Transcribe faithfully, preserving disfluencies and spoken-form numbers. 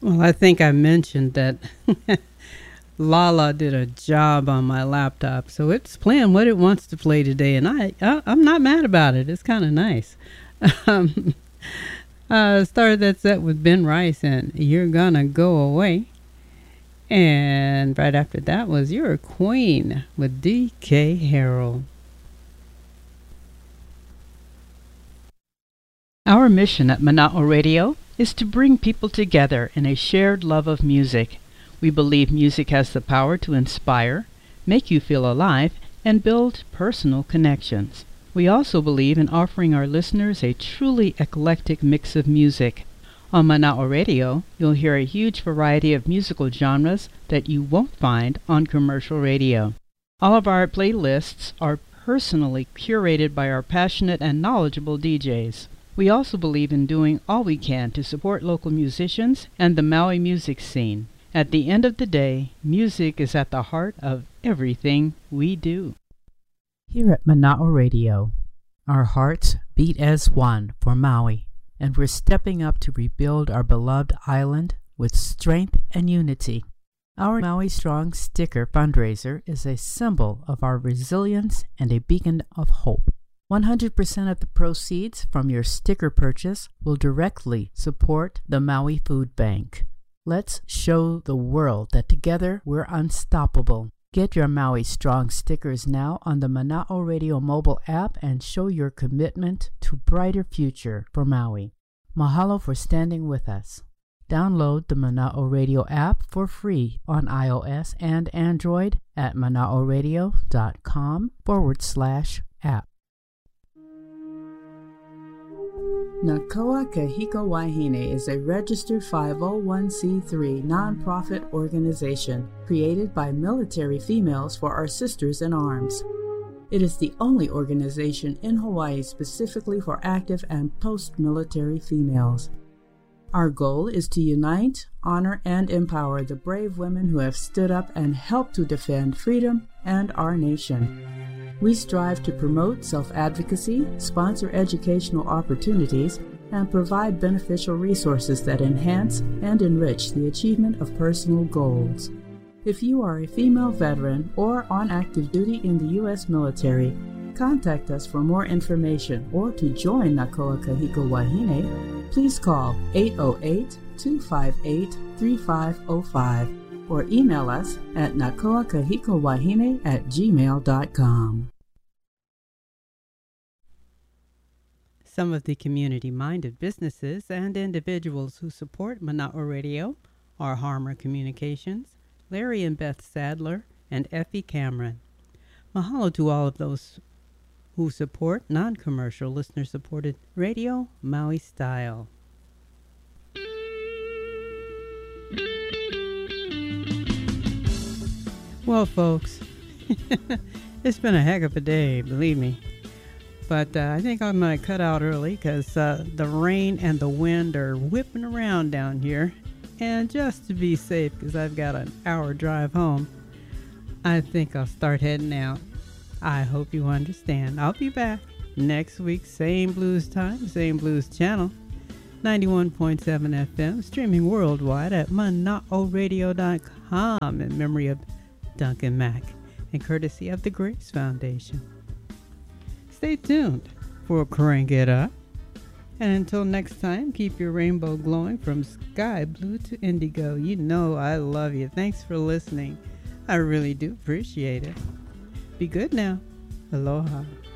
Well, I think I mentioned that Lala did a job on my laptop, so it's playing what it wants to play today, and I, I I'm not mad about it. It's kind of nice. um, uh, started that set with Ben Rice and "You're Gonna Go Away," and right after that was "You're a Queen" with D K Harold. Our mission at Mana'o Radio is to bring people together in a shared love of music. We believe music has the power to inspire, make you feel alive, and build personal connections. We also believe in offering our listeners a truly eclectic mix of music. On Mana'o Radio, you'll hear a huge variety of musical genres that you won't find on commercial radio. All of our playlists are personally curated by our passionate and knowledgeable D Js. We also believe in doing all we can to support local musicians and the Maui music scene. At the end of the day, music is at the heart of everything we do. Here at Mana'o Radio, our hearts beat as one for Maui, and we're stepping up to rebuild our beloved island with strength and unity. Our Maui Strong sticker fundraiser is a symbol of our resilience and a beacon of hope. one hundred percent of the proceeds from your sticker purchase will directly support the Maui Food Bank. Let's show the world that together we're unstoppable. Get your Maui Strong stickers now on the Mana'o Radio mobile app and show your commitment to brighter future for Maui. Mahalo for standing with us. Download the Mana'o Radio app for free on iOS and Android at manaoradio.com forward slash app. Nakoa Kahiko Wahine is a registered five oh one c three nonprofit organization created by military females for our sisters in arms. It is the only organization in Hawaii specifically for active and post-military females. Our goal is to unite, honor, and empower the brave women who have stood up and helped to defend freedom and our nation. We strive to promote self-advocacy, sponsor educational opportunities, and provide beneficial resources that enhance and enrich the achievement of personal goals. If you are a female veteran or on active duty in the U S military, contact us for more information or to join Nakoa Kahiko Wahine, please call eight oh eight, two five eight, three five oh five or email us at nakoakahikowahine at gmail dot com. Some of the community-minded businesses and individuals who support Mana'o Radio are Harmer Communications, Larry and Beth Sadler, and Effie Cameron. Mahalo to all of those who support non-commercial listener-supported radio Maui style. Well, folks, it's been a heck of a day, believe me. But uh, I think I'm going to cut out early because uh, the rain and the wind are whipping around down here. And just to be safe, because I've got an hour drive home, I think I'll start heading out. I hope you understand. I'll be back next week, same blues time, same blues channel, ninety-one point seven F M, streaming worldwide at mana'o radio dot com in memory of Duncan Mack and courtesy of the Grace Foundation. Stay tuned for Crank It Up. And until next time, keep your rainbow glowing from sky blue to indigo. You know I love you. Thanks for listening. I really do appreciate it. Be good now. Aloha.